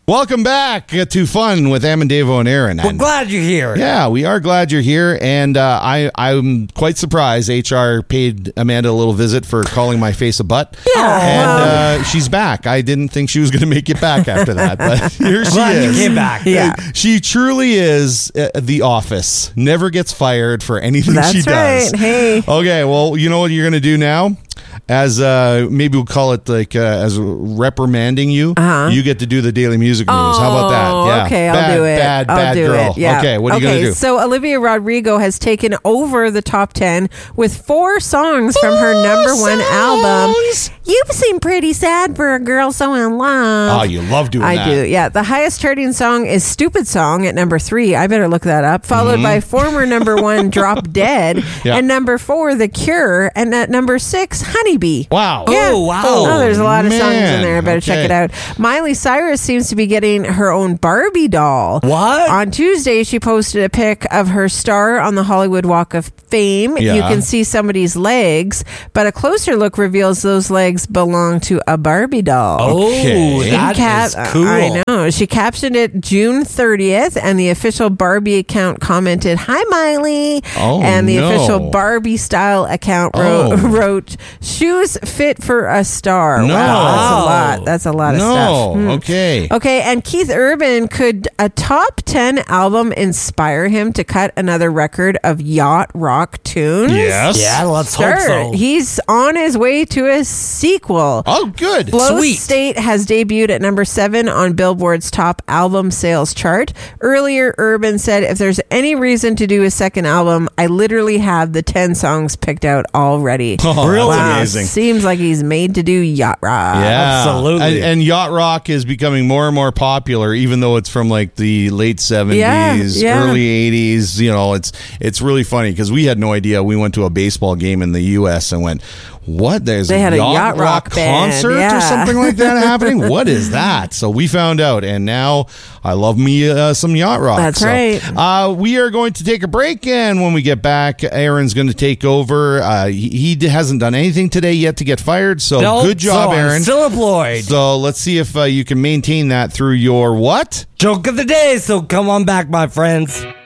Welcome back to Fun with Amendevo and Aaron. We're glad you're here. Yeah, we are glad you're here, and I'm quite surprised HR paid Amanda a little visit for calling my face a butt. Yeah. And she's back. I didn't think she was going to make it back after that, but here she Glad is. you came back. Yeah. She truly is the office. Never gets fired for anything That's she does. right. Hey. Okay, well, you know what you're going to do now? As maybe we'll call it like as reprimanding you. You get to do the daily music news. How about that? Yeah. Okay, I'll do it. Bad do girl. It. Yeah. Okay, what are you going to do? So Olivia Rodrigo has taken over the top 10 with 4 songs from her number 1 album. You seem pretty sad for a girl so in love. Oh, you love doing I that. do, yeah. The highest charting song is Stupid Song at number 3. I better look that up. Followed by former number 1, Drop Dead. Yeah. And number 4, The Cure. And at number 6, Honeybee. Wow. Yeah. Oh, wow. Oh, there's a lot of songs in Man. there. I better check it out. Miley Cyrus seems to be getting her own Barbie doll. What? On Tuesday, she posted a pic of her star on the Hollywood Walk of Fame. Yeah. You can see somebody's legs, but a closer look reveals those legs belong to a Barbie doll. Okay. that is cool. I know. She captioned it June 30th, and the official Barbie account commented, "Hi, Miley." Oh, and the no. official Barbie style account wrote, "Shoes fit for a star." No. Wow, that's a lot of stuff. No. Okay. Okay, and Keith Urban, could a top 10 album inspire him to cut another record of yacht rock tunes? Yes. Yeah, let's hope Sure. so. He's on his way to a sequel. Oh, good. Flow Sweet. State has debuted at number 7 on Billboard's top album sales chart. Earlier, Urban said, "If there's any reason to do a second album, I literally have the 10 songs picked out already." Oh, Really? that's amazing. Seems like he's made to do yacht rock. Yeah, Absolutely. And yacht rock is becoming more and more popular, even though it's from like the late 70s, Yeah. early 80s. You know, it's really funny because we had no idea. We went to a baseball game in the U.S. and went, "What? There's They had a a yacht yacht rock band, concert or yeah. something like that happening? What is that?" So we found out, and now I love me some yacht rock. That's So, right. we are going to take a break, and when we get back, Aaron's going to take over. He hasn't done anything today yet to get fired, so Nope, good job, so I'm Aaron. still employed. So let's see if you can maintain that through your what? Joke of the day, so come on back, my friends.